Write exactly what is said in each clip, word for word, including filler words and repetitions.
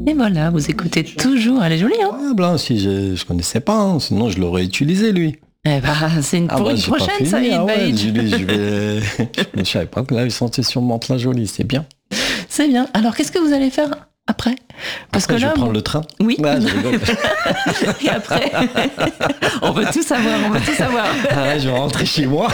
Et voilà, vous écoutez toujours. Elle est jolie, hein? Ouais, blanc, si je, je connaissais pas, hein, sinon je l'aurais utilisé lui. Eh ben, c'est une, Ah pour bah, une j'ai pas prochaine, fini, ça, ah ouais, Baïd. Julie, je vais. Je savais pas que là, ils sont sur Mantes-la Jolie, c'est bien. C'est bien. Alors, qu'est-ce que vous allez faire après? Parce Après, que je là, vais prendre bon- le train. Oui. Ouais, je rigole. Et après, on veut tout savoir, on veut tout savoir. Ah ouais, je vais rentrer chez moi.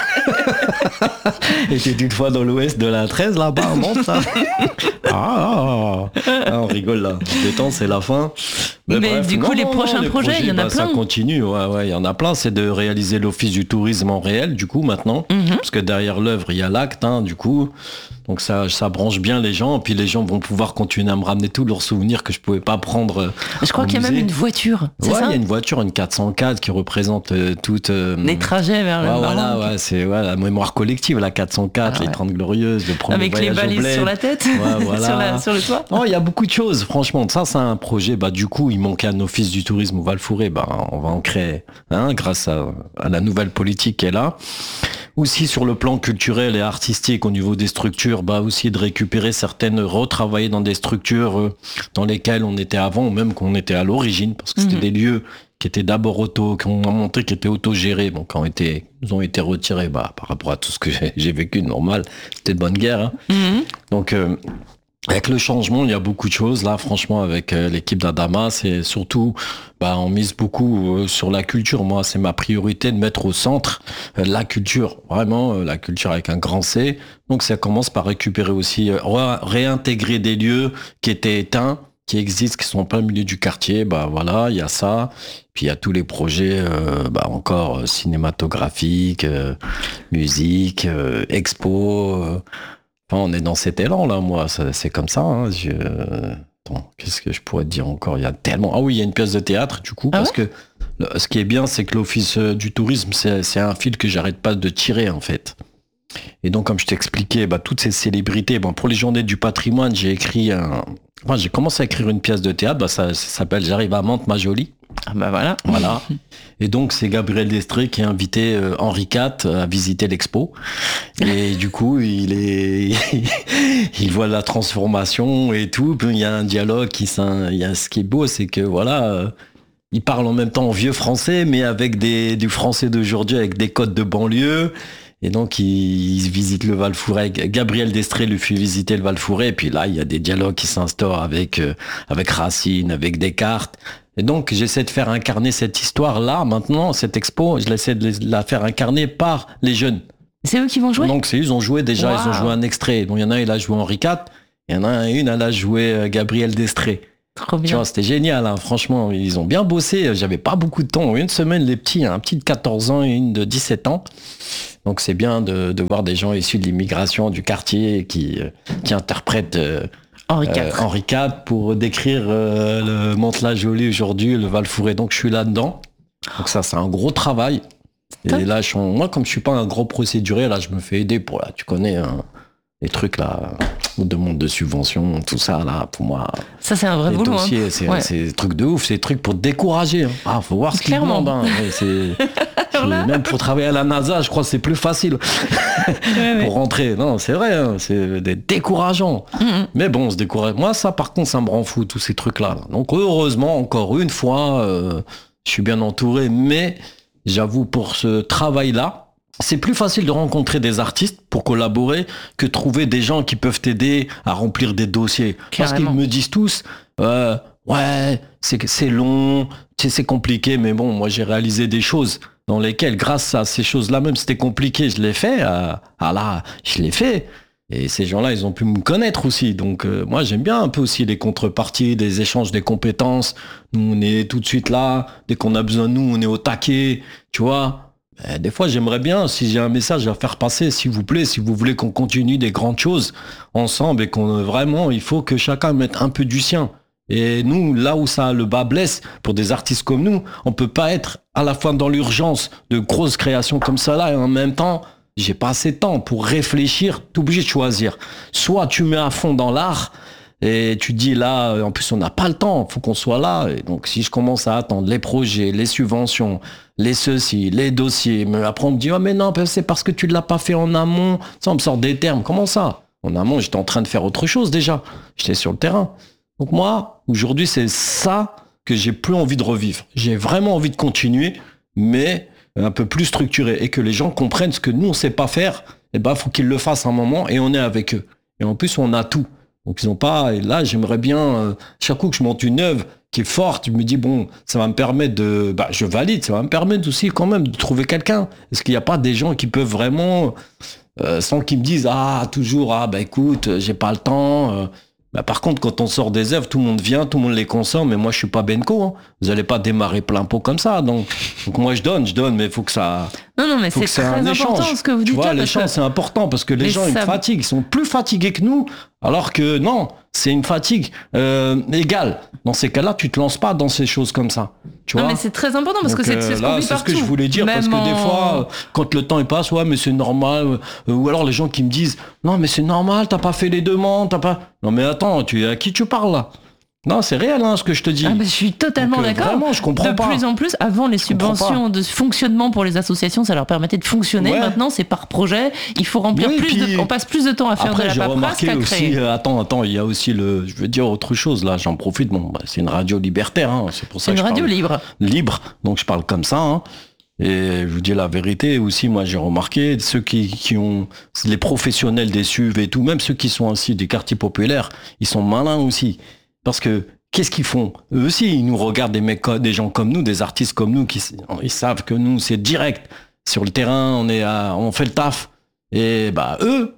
Et t'es une fois dans l'ouest de la treize, là-bas, on monte ça. Ah, ah, ah, on rigole là. Le temps, c'est la fin. Mais du coup, les prochains projets, il y en a bah, Ça plein. continue, ouais, ouais, il y en a plein. C'est de réaliser l'office du tourisme en réel, du coup, maintenant. Mhm. Parce que derrière l'œuvre, il y a l'acte, hein, du coup. Donc ça, ça branche bien les gens. Puis les gens vont pouvoir continuer à me ramener tous leurs souvenirs que je pouvais pas prendre. euh, Je crois au qu'il y a même musée. une voiture, c'est Ouais, il ça? y a une voiture, une quatre cent quatre qui représente euh, toute... euh, Les trajets vers le ouais, voilà, Maroc. ouais, c'est ouais, la mémoire collective, la quatre cent quatre, Ah les ouais. trente glorieuses, le premier Avec les voyage au balises bled. sur la tête, Ouais, voilà. sur, la- sur le toit. Non, il y a beaucoup de choses, franchement. Ça, c'est un projet. Bah, du coup, il manquait un office du tourisme au Val-Fouré. Bah, on va en créer un grâce à, à la nouvelle politique qui est là. Aussi, sur le plan culturel et artistique, au niveau des structures, bah, aussi de récupérer certaines, retravailler dans des structures euh, dans lesquelles on était avant, ou même qu'on était à l'origine, parce que c'était Mhm. des lieux qui étaient d'abord auto, qu'on a monté, qui étaient autogérés, bon, qui ont été, nous ont été retirés, bah, par rapport à tout ce que j'ai, j'ai vécu, normal. C'était de bonne guerre, hein. Mhm. Donc, euh, avec le changement, il y a beaucoup de choses. Là, franchement, avec euh, l'équipe d'Adama, c'est surtout, bah, on mise beaucoup euh, sur la culture. Moi, c'est ma priorité de mettre au centre euh, la culture. Vraiment, euh, la culture avec un grand C. Donc, ça commence par récupérer aussi, euh, ré- réintégrer des lieux qui étaient éteints, qui existent, qui sont en plein milieu du quartier. Bah, voilà, il y a ça. Puis, il y a tous les projets, euh, bah, encore euh, cinématographiques, euh, musique, euh, expo. euh, Enfin, on est dans cet élan là, moi, ça- c'est comme ça. Hein. Je... Attends, qu'est-ce que je pourrais te dire encore? Il y a tellement. Ah oui, il y a une pièce de théâtre du coup, Ah parce que le- ce qui est bien, c'est que l'office euh, du tourisme, c'est c'est un fil que j'arrête pas de tirer en fait. Et donc, comme je t'expliquais, bah, toutes ces célébrités, bon, pour les journées du patrimoine, j'ai écrit un. Enfin, j'ai commencé à écrire une pièce de théâtre, bah, ça, ça s'appelle J'arrive à Mantes, ma jolie. Ah bah voilà. Voilà. Et donc, c'est Gabriel Destré qui a invité euh, Henri quatre à visiter l'expo. Et du coup, il est, il voit la transformation et tout. Puis il y a un dialogue qui, s'in- il y a ce qui est beau, c'est que voilà, euh, il parle en même temps en vieux français, mais avec des, du français d'aujourd'hui, avec des codes de banlieue. Et donc, il, il visite le Val-Fouré. Gabriel Destré lui fait visiter le Val-Fouré. Et puis là, il y a des dialogues qui s'instaurent avec, euh, avec Racine, avec Descartes. Et donc, j'essaie de faire incarner cette histoire-là, maintenant, cette expo, je l'essaie de les- la faire incarner par les jeunes. C'est eux qui vont jouer? Donc, c'est ils ont joué déjà, ils ont Waouh. joué un extrait. Donc, il y en a un, il a joué Henri quatre. Il y en a un, une, elle a joué euh, Gabriel Destré. Trop Tu bien. vois, c'était génial, hein. Franchement, ils ont bien bossé. J'avais pas beaucoup de temps. Une semaine, les petits, un petit de quatorze ans et une de dix-sept ans. Donc, c'est bien de, de voir des gens issus de l'immigration du quartier qui, euh, qui interprètent euh, Henri euh, quatre. Henri quatre pour décrire euh, le Mantes-la-Jolie aujourd'hui, le Val-Fouré. Donc, je suis là-dedans. Donc, ça, c'est un gros travail. Et Top. là, je suis en- moi, comme je suis pas un gros procédurier, là, je me fais aider pour, là, tu connais, hein, les trucs, là, on demande de subventions, tout ça, là, pour moi. Ça, c'est un vrai Les boulot. hein. dossiers, c'est Ouais. c'est des trucs de ouf, c'est des trucs pour te décourager. Hein. Ah, faut voir ce qu'ils Clairement. demandent. Hein. Ouais, c'est- c'est- même pour travailler à la NASA, je crois que c'est plus facile Ouais, ouais. pour rentrer. Non, c'est vrai, hein, c'est des décourageants. Mhm. Mais bon, on se décourage. Moi, ça, par contre, ça me rend fou, tous ces trucs-là. Donc, heureusement, encore une fois, euh, je suis bien entouré. Mais j'avoue, pour ce travail-là, c'est plus facile de rencontrer des artistes pour collaborer que trouver des gens qui peuvent t'aider à remplir des dossiers. Parce qu'ils Carrément. me disent tous, euh, ouais, c'est que c'est long, tu sais, c'est compliqué, mais bon, moi j'ai réalisé des choses dans lesquelles, grâce à ces choses-là, même si c'était compliqué, je l'ai fait. Ah, ah là, je l'ai fait. Et ces gens-là, ils ont pu me connaître aussi. Donc, euh, moi, j'aime bien un peu aussi les contreparties, des échanges des compétences. Nous, on est tout de suite là. Dès qu'on a besoin de nous, on est au taquet. Tu vois? Ben, des fois, j'aimerais bien, si j'ai un message à faire passer, s'il vous plaît, si vous voulez qu'on continue des grandes choses ensemble et qu'on vraiment, il faut que chacun mette un peu du sien. Et nous, là où ça le bas blesse, pour des artistes comme nous, on peut pas être à la fois dans l'urgence de grosses créations comme ça là et en même temps, j'ai pas assez de temps pour réfléchir. T'es obligé de choisir. Soit tu mets à fond dans l'art et tu dis là, en plus on n'a pas le temps, faut qu'on soit là. Et donc si je commence à attendre les projets, les subventions, les ceci, les dossiers, mais après on me dit oh mais non, c'est parce que tu l'as pas fait en amont. Ça on me sort des termes. Comment ça? En amont, j'étais en train de faire autre chose déjà. J'étais sur le terrain. Donc moi, aujourd'hui, c'est ça que j'ai plus envie de revivre. J'ai vraiment envie de continuer, mais un peu plus structuré, et que les gens comprennent ce que nous, on sait pas faire. Eh ben, faut qu'ils le fassent un moment, et on est avec eux. Et en plus, on a tout. Donc, ils ont pas, et là, j'aimerais bien, euh, chaque coup que je monte une œuvre qui est forte, je me dis, bon, ça va me permettre de, bah, je valide, ça va me permettre aussi quand même de trouver quelqu'un. Est-ce qu'il n'y a pas des gens qui peuvent vraiment, euh, sans qu'ils me disent, ah, toujours, ah, bah, écoute, j'ai pas le temps, euh, bah, par contre, quand on sort des œuvres, tout le monde vient, tout le monde les consomme, mais moi, je suis pas Benko, hein. Vous allez pas démarrer plein pot comme ça. Donc, donc moi, je donne, je donne, mais il faut que ça... Non, non, mais c'est très important ce que vous dites. Tu vois, là, l'échange, que... c'est important parce que les mais gens, ça... ils me fatiguent. Ils sont plus fatigués que nous, alors que non, c'est une fatigue euh, égale. Dans ces cas-là, tu te lances pas dans ces choses comme ça. Tu non, vois mais c'est très important parce donc, que c'est, c'est ce qu'on là, vit c'est partout. ce que je voulais dire, Même parce que en... des fois, quand le temps il passe, ouais, mais c'est normal. Euh, ou alors les gens qui me disent, non, mais c'est normal, t'as pas fait les demandes, t'as pas. Non, mais attends, tu à qui tu parles là? Non, c'est réel, hein, ce que je te dis. Ah bah, je suis totalement donc, euh, d'accord. Vraiment, je comprends de pas. De plus en plus, avant, les je subventions de fonctionnement pour les associations, ça leur permettait de fonctionner. Ouais. Maintenant, c'est par projet. Il faut remplir oui, plus puis, de... On passe plus de temps à faire après, de la paperasse remarqué qu'à aussi, créer. euh, attends, attends, il y a aussi le... Je veux dire autre chose, là, j'en profite. Bon, bah, c'est une radio libertaire, hein, c'est pour ça c'est que une je radio parle libre. Libre, donc je parle comme ça, hein. Et je vous dis la vérité aussi, moi j'ai remarqué, ceux qui, qui ont, les professionnels des S U V et tout, même ceux qui sont ainsi des quartiers populaires, ils sont malins aussi. Parce que, qu'est-ce qu'ils font? Eux aussi, ils nous regardent, des mecs, des gens comme nous, des artistes comme nous, qui ils savent que nous, c'est direct. Sur le terrain, on est à, on fait le taf. Et bah eux,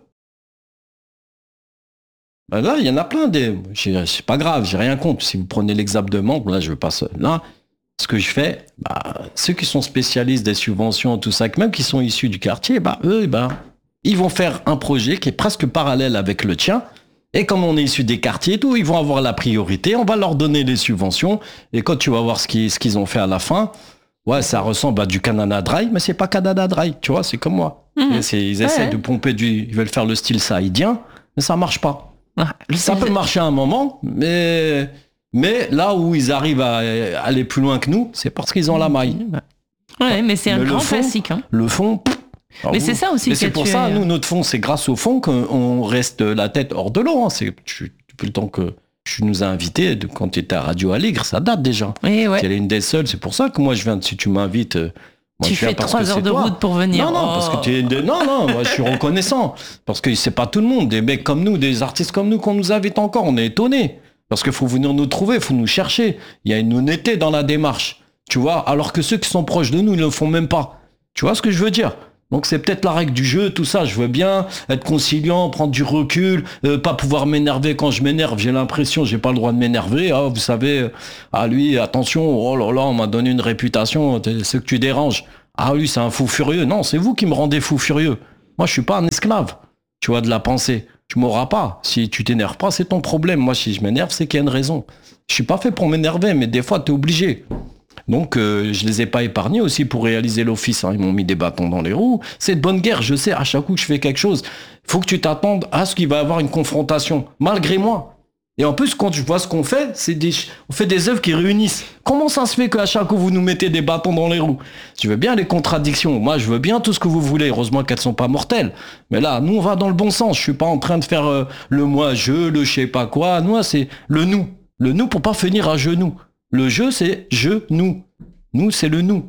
bah là, il y en a plein des. C'est pas grave, j'ai rien contre. Si vous prenez l'exemple de Mantes, là, je veux pas ça. Là, ce que je fais, bah, ceux qui sont spécialistes des subventions, tout ça, même qui sont issus du quartier, bah eux, bah, ils vont faire un projet qui est presque parallèle avec le tien. Et comme on est issu des quartiers et tout, ils vont avoir la priorité, on va leur donner les subventions. Et quand tu vas voir ce qu'ils, ce qu'ils ont fait à la fin, ouais, ça ressemble à du Canada Dry, mais c'est pas Canada Dry, tu vois, c'est comme moi. Mmh. C'est, ils essaient ouais. de pomper du... Ils veulent faire le style saïdien, mais ça marche pas. Ah, ça peut marcher à un moment, mais... mais là où ils arrivent à aller plus loin que nous, c'est parce qu'ils ont la maille. Ouais, mais c'est un mais grand fond, classique. Hein. Le fond... Ah mais oui. C'est ça aussi. Mais c'est pour ça, nous, notre fond, c'est grâce au fond qu'on reste la tête hors de l'eau. Hein. C'est depuis le temps que tu nous as invités, de, quand tu étais à Radio Aligre, ça date déjà. Oui, ouais. Tu es une des seules. C'est pour ça que moi, je viens. Si tu m'invites, moi, tu je fais trois heures de toi. route pour venir. Non, non, oh. parce que tu es. De... Non, non, moi, je suis reconnaissant. Parce que c'est pas tout le monde. Des mecs comme nous, des artistes comme nous, qu'on nous invite encore. On est étonnés. Parce qu'il faut venir nous trouver, il faut nous chercher. Il y a une honnêteté dans la démarche. Tu vois, alors que ceux qui sont proches de nous, ils ne le font même pas. Tu vois ce que je veux dire? Donc c'est peut-être la règle du jeu, tout ça. Je veux bien être conciliant, prendre du recul, euh, pas pouvoir m'énerver quand je m'énerve. J'ai l'impression, j'ai pas le droit de m'énerver. Ah, vous savez, ah lui, attention, oh là là, on m'a donné une réputation. C'est que tu déranges. Ah lui, c'est un fou furieux. Non, c'est vous qui me rendez fou furieux. Moi, je suis pas un esclave. Tu vois, de la pensée. Tu m'auras pas. Si tu t'énerves pas, c'est ton problème. Moi, si je m'énerve, c'est qu'il y a une raison. Je suis pas fait pour m'énerver, mais des fois, t'es obligé. Donc, euh, je les ai pas épargnés aussi pour réaliser l'office. Hein. Ils m'ont mis des bâtons dans les roues. C'est de bonne guerre, je sais. À chaque coup que je fais quelque chose, faut que tu t'attendes à ce qu'il va y avoir une confrontation, malgré moi. Et en plus, quand je vois ce qu'on fait, c'est des, on fait des œuvres qui réunissent. Comment ça se fait qu'à chaque coup, vous nous mettez des bâtons dans les roues? Je veux bien les contradictions. Moi, je veux bien tout ce que vous voulez. Heureusement qu'elles sont pas mortelles. Mais là, nous, on va dans le bon sens. Je suis pas en train de faire euh, le moi-je, le je sais pas quoi. Nous, c'est le nous. Le nous pour pas finir à genoux. Le je, c'est je, nous. Nous, c'est le nous.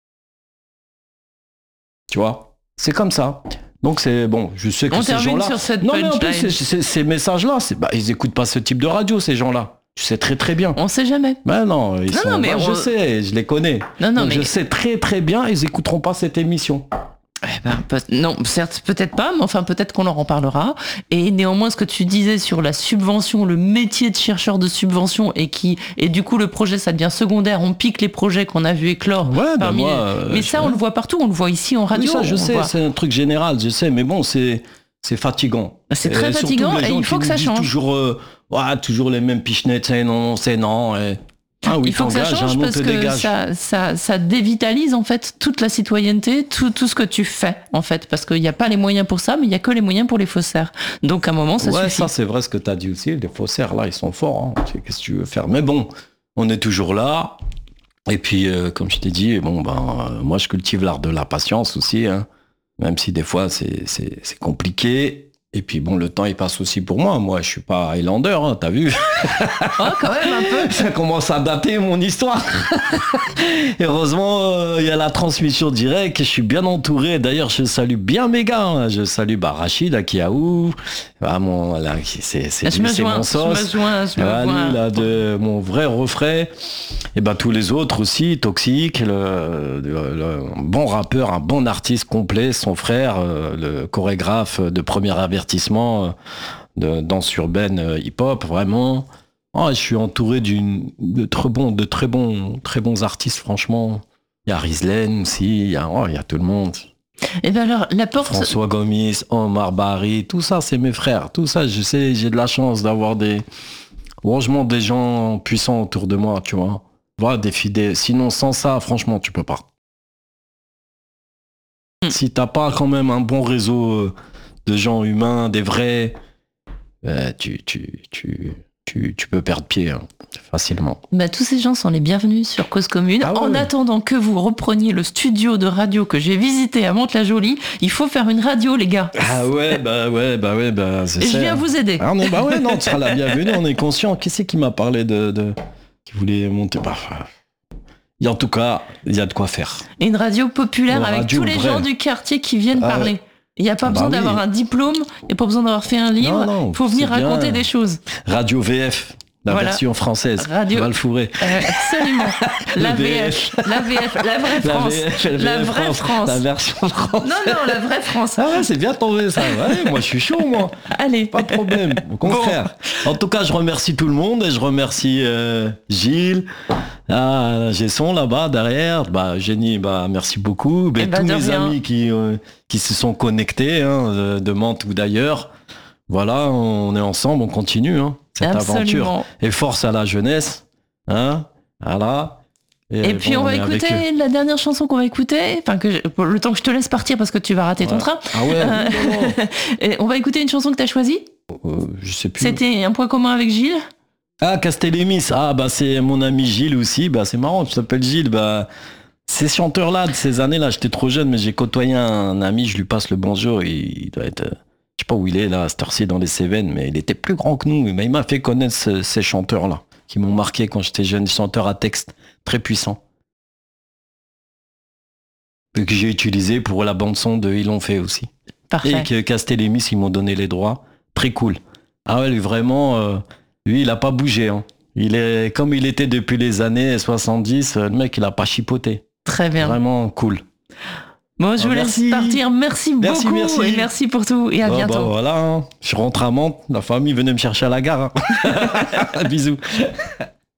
Tu vois? C'est comme ça. Donc c'est bon, je sais que on ces gens-là... sur cette non mais en plus, c'est, c'est, ces messages-là, c'est, bah, ils écoutent pas ce type de radio, ces gens-là. Tu sais très très bien. On sait jamais. Ben non, ils non, sont... non, mais bah, on... je sais, je les connais. Non, non, Donc, mais... je sais très très bien, ils écouteront pas cette émission. Eh ben, peut- non, certes, peut-être pas, mais enfin, peut-être qu'on leur en parlera. Et néanmoins, ce que tu disais sur la subvention, le métier de chercheur de subvention, et qui, et du coup, le projet, ça devient secondaire. On pique les projets qu'on a vu éclore. Ouais, ben moi, les... euh, mais ça, je... on le voit partout. On le voit ici en radio. Oui, ça, je sais, voit... c'est un truc général, je sais, mais bon, c'est, c'est fatigant. C'est très et fatigant, et il faut que ça change. Toujours, euh, ouais, toujours les mêmes pichenettes, c'est non, c'est non. Et... Ah oui, il faut que ça change parce que ça, ça, ça dévitalise en fait toute la citoyenneté, tout, tout ce que tu fais en fait, parce qu'il n'y a pas les moyens pour ça, mais il n'y a que les moyens pour les faussaires. Donc à un moment, ça ouais, suffit. Ça c'est vrai ce que tu as dit aussi, les faussaires là, ils sont forts, hein. Qu'est-ce que tu veux faire? Mais bon, on est toujours là. Et puis, euh, comme je t'ai dit, bon, ben, euh, moi je cultive l'art de la patience aussi, hein. Même si des fois c'est, c'est, c'est compliqué. Et puis bon, le temps il passe aussi pour moi. Moi, je suis pas Highlander, hein, t'as vu? Oh, quand même un peu. Ça commence à dater mon histoire. Heureusement, il euh, y a la transmission directe. Je suis bien entouré. D'ailleurs, je salue bien mes gars. Hein. Je salue bah, Rachid Akiaou. Ah, mon, là, c'est, c'est, je me c'est joins, mon sauce. Je me joins, je me ah, joins. Lui, là, de mon vrai refrain. Et ben tous les autres aussi, Toxique, le, le, le bon rappeur, un bon artiste complet, son frère, euh, le chorégraphe de premier avertissement euh, de danse urbaine euh, hip-hop, vraiment. Oh, je suis entouré d'une, de très bons, de très bons, très bons artistes, franchement. Il y a Rizlen aussi, il y a, oh, il y a tout le monde. Et ben alors, la porte... François Gomis, Omar Bari, tout ça, c'est mes frères. Tout ça, je sais, j'ai de la chance d'avoir des, franchement, des gens puissants autour de moi, tu vois. Voilà, des fidèles. Sinon, sans ça, franchement, tu peux pas. Mm. Si t'as pas quand même un bon réseau de gens humains, des vrais, euh, tu, tu, tu, tu, tu peux perdre pied hein, facilement. Bah, tous ces gens sont les bienvenus sur Cause Commune. Ah ouais. En attendant que vous repreniez le studio de radio que j'ai visité à Mantes-la-Jolie, il faut faire une radio, les gars. Ah ouais, bah ouais, bah ouais, bah c'est ça. Et je viens vous aider. Ah, on est, bah ouais, non, tu seras la bienvenue, on est conscient. Qui c'est qui m'a parlé de... de... qui voulait monter. Bah, et en tout cas, il y a de quoi faire. Une radio populaire Une avec radio tous les vraie. gens du quartier qui viennent ah, parler. Il n'y a pas bah besoin oui. d'avoir un diplôme, il n'y a pas besoin d'avoir fait un livre. Il faut venir raconter des choses. Radio V F, la voilà. version française. Radio. Val Fouré. Euh, absolument. La V F, la V F, la vraie France. La, V F, la, V F la vraie France. France. La version française. Non, non, la vraie France. Ah ouais, c'est bien tombé ça. Ouais, moi, je suis chaud, moi. Allez. Pas de problème. Au contraire. Bon. En tout cas, je remercie tout le monde et je remercie euh, Gilles. Ah, Gesson là-bas derrière, bah Génie, bah merci beaucoup. Bah, tous mes rien. amis qui euh, qui se sont connectés hein, de, de Mantes ou d'ailleurs. Voilà, on est ensemble, on continue hein, cette Absolument. aventure. Et force à la jeunesse, hein, voilà. Et, et puis bon, on va on écouter la dernière chanson qu'on va écouter, enfin que je, le temps que je te laisse partir parce que tu vas rater ouais. ton train. Ah ouais. Euh, non, non. Et on va écouter une chanson que tu as choisie. Euh, je sais plus. C'était un point commun avec Gilles. Ah, Castellémis, ah bah c'est mon ami Gilles aussi, bah c'est marrant, tu t'appelles Gilles, bah ces chanteurs-là de ces années-là, j'étais trop jeune, mais j'ai côtoyé un ami, je lui passe le bonjour, il, il doit être, je sais pas où il est là, à cette heure-ci dans les Cévennes, mais il était plus grand que nous, mais il m'a fait connaître ce, ces chanteurs-là, qui m'ont marqué quand j'étais jeune, chanteurs à texte, très puissants. Et que j'ai utilisé pour la bande-son de Ils l'ont fait aussi. Parfait. Et que Castellémis, ils m'ont donné les droits, très cool. Ah ouais, vraiment... Euh, Lui, il n'a pas bougé. Hein. Il est comme il était depuis les années soixante-dix. Le mec, il n'a pas chipoté. Très bien. Vraiment cool. Bon, je vous merci. laisse partir. Merci, merci beaucoup. Merci. Et merci pour tout. Et à bon, bientôt. Bah, voilà. Hein. Je rentre à Mantes. La famille venait me chercher à la gare. Hein. Bisous.